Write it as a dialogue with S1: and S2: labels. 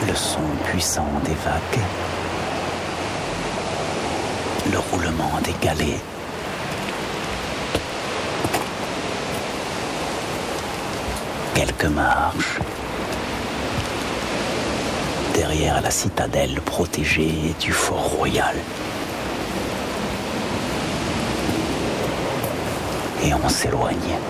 S1: Le son puissant des vagues, le roulement des galets, quelques marches derrière la citadelle protégée du fort royal. Et on s'éloigne.